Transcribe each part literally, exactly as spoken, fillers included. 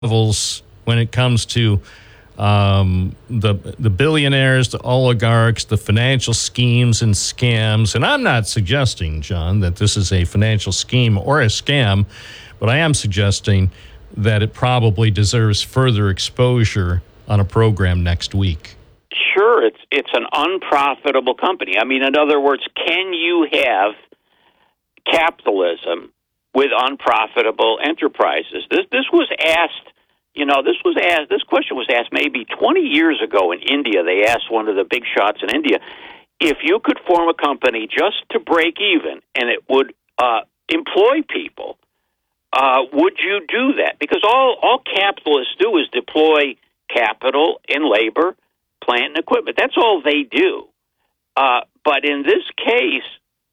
levels when it comes to um, the the billionaires, the oligarchs, the financial schemes and scams. And I'm not suggesting, John, that this is a financial scheme or a scam, but I am suggesting that it probably deserves further exposure on a program next week. Sure, it's it's an unprofitable company. I mean, in other words, can you have capitalism with unprofitable enterprises? This this was asked, you know, this was asked. This question was asked maybe twenty years ago in India. They asked one of the big shots in India, if you could form a company just to break even and it would uh, employ people, uh, would you do that? Because all all capitalists do is deploy capital and labor, plant and equipment. That's all they do. Uh, but in this case,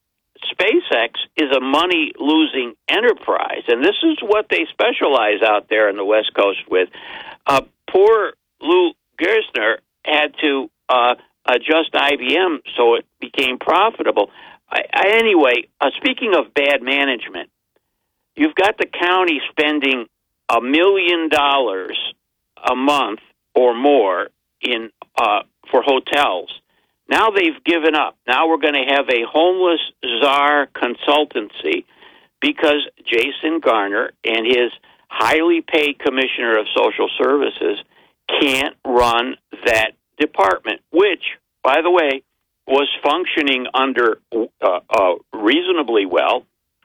SpaceX is a money-losing enterprise, and this is what they specialize out there on the West Coast with. Uh, poor Lou Gerstner had to uh, adjust I B M so it became profitable. I, I, anyway, uh, speaking of bad management, you've got the county spending a million dollars a month or more in uh, for hotels. Now they've given up. Now we're going to have a homeless czar consultancy because Jason Garner and his highly paid commissioner of social services can't run that department, which, by the way, was functioning under uh, uh, reasonably well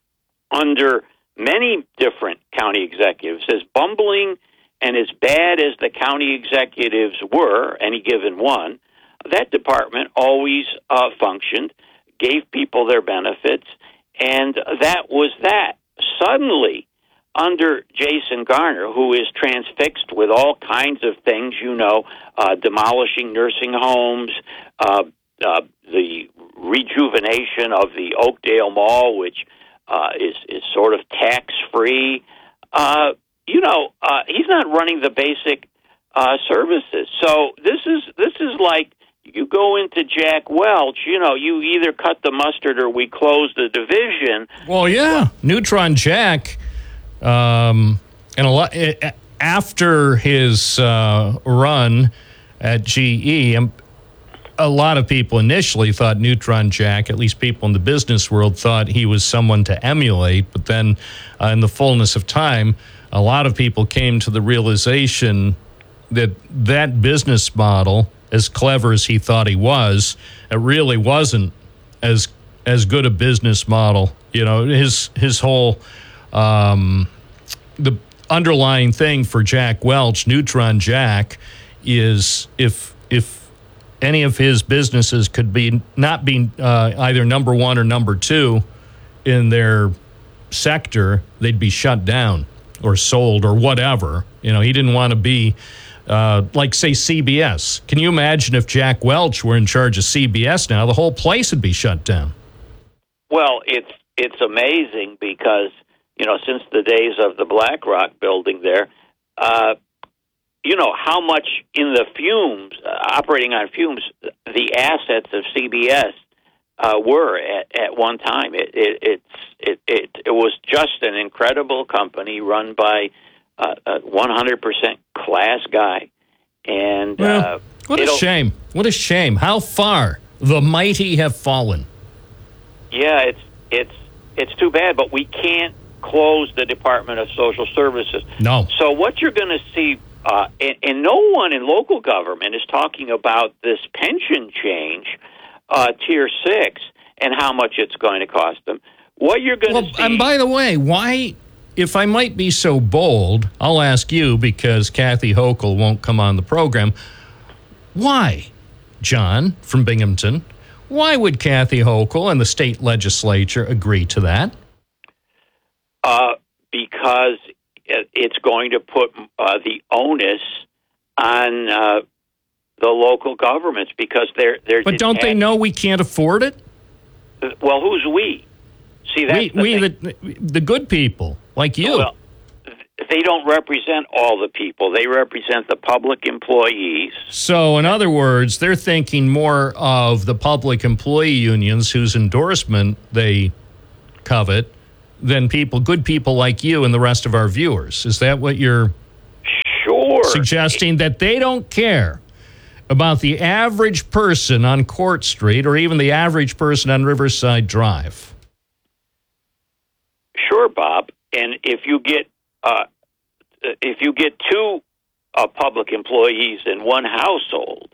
under many different county executives. As bumbling and as bad as the county executives were, any given one, that department always uh, functioned, gave people their benefits, and that was that. Suddenly, under Jason Garner, who is transfixed with all kinds of things, you know, uh, demolishing nursing homes, uh, uh, the rejuvenation of the Oakdale Mall, which uh, is, is sort of tax-free, uh, you know, uh, he's not running the basic uh, services. So this is this is like, you go into Jack Welch, you know, you either cut the mustard or we close the division. Well, yeah, Neutron Jack, um, and a lot after his uh, run at G E, a lot of people initially thought Neutron Jack, at least people in the business world, thought he was someone to emulate. But then, uh, in the fullness of time, a lot of people came to the realization that that business model, as clever as he thought he was, it really wasn't as as good a business model. You know, his his whole um, the underlying thing for Jack Welch, Neutron Jack, is if if any of his businesses could be not be uh, either number one or number two in their sector, they'd be shut down or sold or whatever. You know, he didn't want to be. Uh, like, say, C B S. Can you imagine if Jack Welch were in charge of C B S now? The whole place would be shut down. Well, it's it's amazing because, you know, since the days of the BlackRock building there, uh, you know, how much in the fumes, uh, operating on fumes, the assets of C B S uh, were at, at one time. It, it, it's, it, it, it was just an incredible company run by Uh, a one hundred percent class guy. And well, uh, what a shame. What a shame. How far the mighty have fallen. Yeah, it's it's it's too bad, but we can't close the Department of Social Services. No. So what you're going to see, uh, and, and no one in local government is talking about this pension change, uh, Tier six, and how much it's going to cost them. What you're going well, to see... And by the way, why... If I might be so bold, I'll ask you, because Kathy Hochul won't come on the program. Why, John from Binghamton, why would Kathy Hochul and the state legislature agree to that? Uh, because it's going to put uh, the onus on uh, the local governments because they're... they're but don't they know we can't afford it? Well, who's we? See, that's we, the we thing. the, the good people, like you. Well, they don't represent all the people. They represent the public employees. So, in other words, they're thinking more of the public employee unions whose endorsement they covet than people, good people like you and the rest of our viewers. Is that what you're suggesting that they don't care about the average person on Court Street or even the average person on Riverside Drive. Sure, Bob. And if you get uh, if you get two uh, public employees in one household,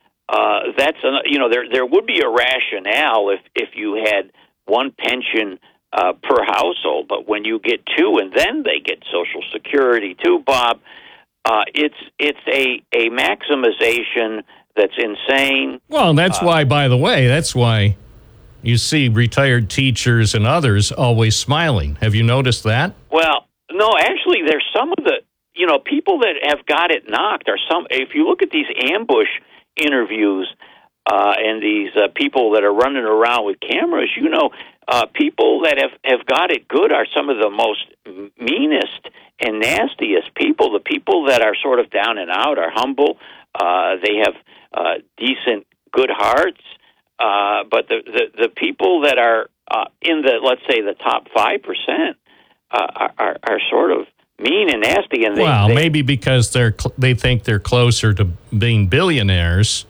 uh, that's an, you know there there would be a rationale if if you had one pension uh, per household, but when you get two and then they get Social Security too, Bob, uh, it's it's a a maximization that's insane. Well, that's uh, why, by the way, that's why you see retired teachers and others always smiling. Have you noticed that? Well, no, actually, there's some of the, you know, people that have got it knocked are some, if you look at these ambush interviews uh, and these uh, people that are running around with cameras, you know, uh, people that have, have got it good are some of the most meanest and nastiest people. The people that are sort of down and out are humble. Uh, they have uh, decent, good hearts. Uh, but the, the, the people that are uh, in the, let's say, the top five percent uh, are, are, are sort of mean and nasty. And they, well, they, maybe because they're cl- they think they're closer to being billionaires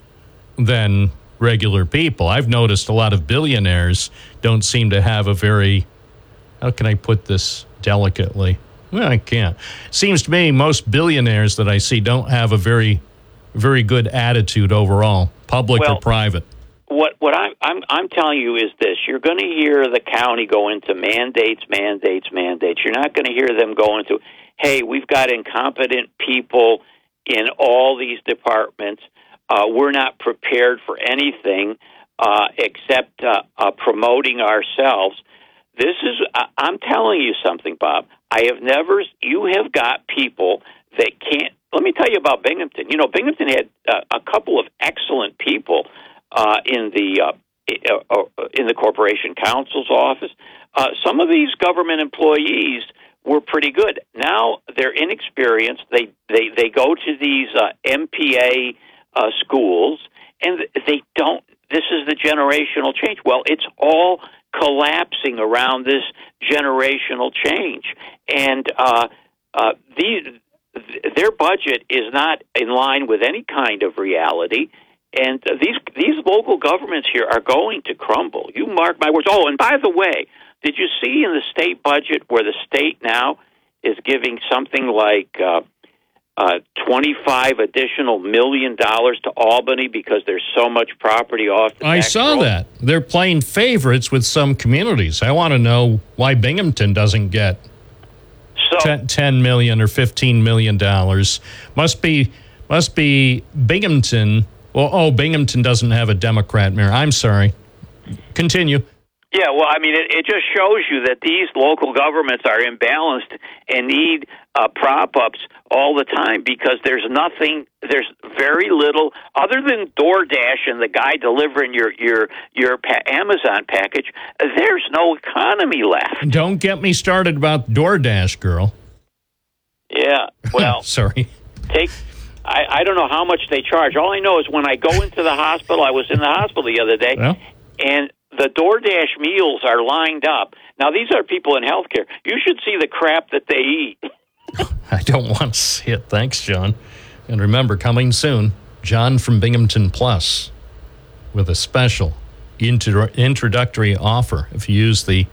than regular people. I've noticed a lot of billionaires don't seem to have a very, how can I put this delicately? Well, I can't. Seems to me most billionaires that I see don't have a very, very good attitude overall, public well, or private. What what I'm I'm I'm telling you is this: you're going to hear the county go into mandates, mandates, mandates. You're not going to hear them go into, hey, we've got incompetent people in all these departments. Uh, we're not prepared for anything uh, except uh, uh, promoting ourselves. This is I, I'm telling you something, Bob. I have never. You have got people that can't. Let me tell you about Binghamton. You know, Binghamton had uh, a couple of excellent people. Uh, in the uh, uh, in the corporation counsel's office, uh, some of these government employees were pretty good. Now they're inexperienced. They they, they go to these uh, M P A uh, schools, and they don't. This is the generational change. Well, it's all collapsing around this generational change, and uh, uh, these their budget is not in line with any kind of reality. And uh, these these local governments here are going to crumble. You mark my words. Oh, and by the way, did you see in the state budget where the state now is giving something like uh, uh, twenty-five additional million dollars to Albany because there's so much property off the I tax saw roll? that. They're playing favorites with some communities. I want to know why Binghamton doesn't get so, ten million dollars or fifteen million dollars. Must be must be Binghamton. Well, oh, Binghamton doesn't have a Democrat mayor. I'm sorry. Continue. Yeah, well, I mean, it, it just shows you that these local governments are imbalanced and need uh, prop-ups all the time because there's nothing, there's very little, other than DoorDash and the guy delivering your, your, your pa- Amazon package, there's no economy left. Don't get me started about DoorDash, girl. Yeah, well. Sorry. Take... I, I don't know how much they charge. All I know is when I go into the hospital, I was in the hospital the other day, well, and the DoorDash meals are lined up. Now, these are people in healthcare. You should see the crap that they eat. I don't want to see it. Thanks, John. And remember, coming soon, John from Binghamton Plus with a special intro- introductory offer. If you use the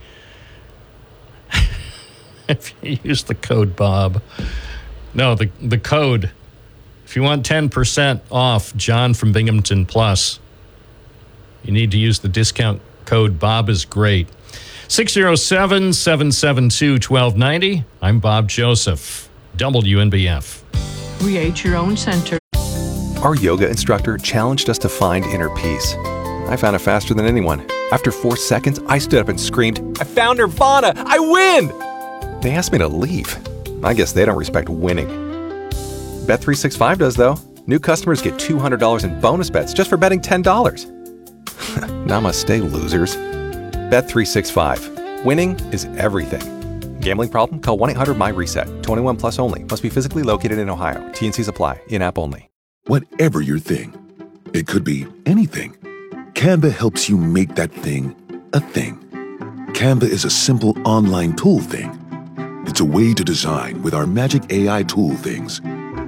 if you use the code Bob, no, the the code. If you want ten percent off John from Binghamton Plus, you need to use the discount code Bob is great. six oh seven, seven seven two, one two nine oh. I'm Bob Joseph, W N B F. Create your own center. Our yoga instructor challenged us to find inner peace. I found it faster than anyone. After four seconds, I stood up and screamed, "I found Nirvana! I win!" They asked me to leave. I guess they don't respect winning. Bet three sixty-five does, though. New customers get two hundred dollars in bonus bets just for betting ten dollars. Namaste, losers. Bet three sixty-five. Winning is everything. Gambling problem? Call one eight hundred M Y reset. twenty-one plus only. Must be physically located in Ohio. T and Cs apply. In-app only. Whatever your thing, it could be anything. Canva helps you make that thing a thing. Canva is a simple online tool thing. It's a way to design with our magic A I tool things.